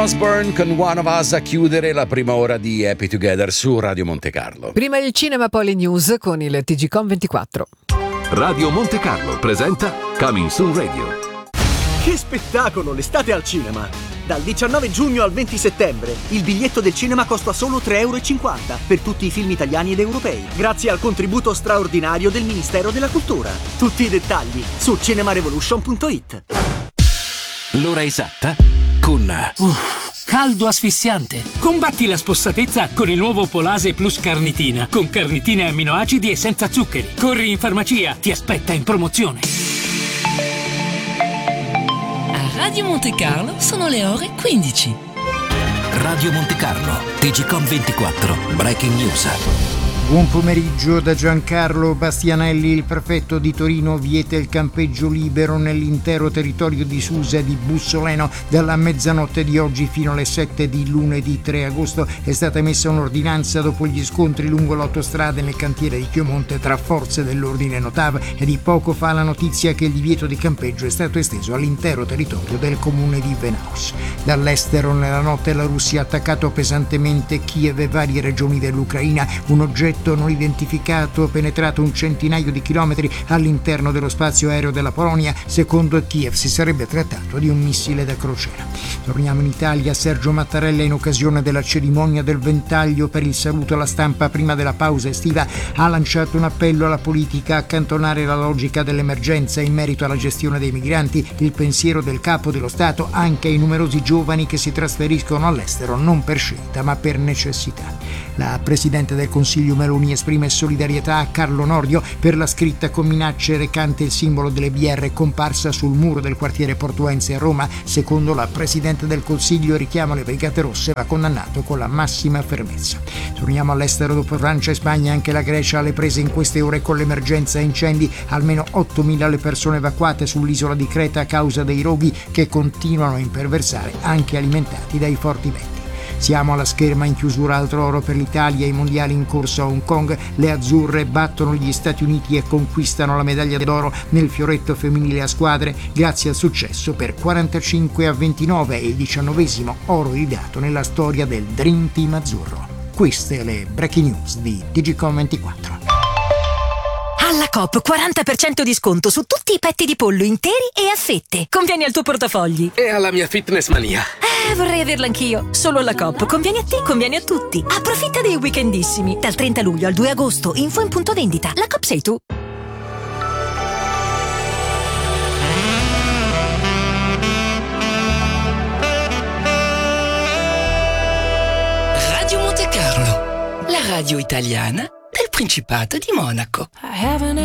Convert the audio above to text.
Osbourne con One of Us a chiudere la prima ora di Happy Together su Radio Monte Carlo. Prima il cinema, poi le news con il TGcom 24. Radio Monte Carlo presenta Coming Soon Radio. Che spettacolo, l'estate al cinema! Dal 19 giugno al 20 settembre il biglietto del cinema costa solo €3,50 per tutti i film italiani ed europei, grazie al contributo straordinario del Ministero della Cultura. Tutti i dettagli su cinemarevolution.it. L'ora esatta con caldo asfissiante. Combatti la spossatezza con il nuovo Polase Plus Carnitina, con carnitine amminoacidi e senza zuccheri. Corri in farmacia, ti aspetta in promozione. A Radio Monte Carlo sono le ore 15. Radio Monte Carlo, TGcom 24, Breaking News. Buon pomeriggio da Giancarlo Bastianelli. Il prefetto di Torino vieta il campeggio libero nell'intero territorio di Susa e di Bussoleno dalla mezzanotte di oggi fino alle 7 di lunedì 3 agosto. È stata emessa un'ordinanza dopo gli scontri lungo l'autostrada nel cantiere di Chiomonte tra forze dell'ordine Notav, e di poco fa la notizia che il divieto di campeggio è stato esteso all'intero territorio del comune di Venaus. Dall'estero nella notte la Russia ha attaccato pesantemente Kiev e varie regioni dell'Ucraina. Un oggetto non identificato ha penetrato un centinaio di chilometri all'interno dello spazio aereo della Polonia. Secondo Kiev si sarebbe trattato di un missile da crociera. Torniamo in Italia. Sergio Mattarella, in occasione della cerimonia del ventaglio per il saluto alla stampa prima della pausa estiva, ha lanciato un appello alla politica a accantonare la logica dell'emergenza in merito alla gestione dei migranti. Il pensiero del capo dello Stato anche ai numerosi giovani che si trasferiscono all'estero non per scelta ma per necessità. La Presidente del Consiglio Meloni esprime solidarietà a Carlo Nordio per la scritta con minacce recante il simbolo delle BR comparsa sul muro del quartiere Portuense a Roma. Secondo la Presidente del Consiglio, il richiamo alle Brigate Rosse va condannato con la massima fermezza. Torniamo all'estero. Dopo Francia e Spagna, anche la Grecia alle prese in queste ore con l'emergenza incendi. Almeno 8.000 le persone evacuate sull'isola di Creta a causa dei roghi che continuano a imperversare, anche alimentati dai forti venti. Siamo alla scherma. In chiusura altro oro per l'Italia ai mondiali in corso a Hong Kong. Le azzurre battono gli Stati Uniti e conquistano la medaglia d'oro nel fioretto femminile a squadre grazie al successo per 45-29, e il 19° oro ridato nella storia del Dream Team azzurro. Queste le breaking news di TGcom 24. Alla Coop 40% di sconto su tutti i petti di pollo interi e a fette. Conviene al tuo portafogli. E alla mia fitness mania. Vorrei averla anch'io. Solo alla Coop. Conviene a te, conviene a tutti. Approfitta dei weekendissimi. Dal 30 luglio al 2 agosto. Info in punto vendita. La Coop sei tu. Radio Monte Carlo, la radio italiana del Principato di Monaco.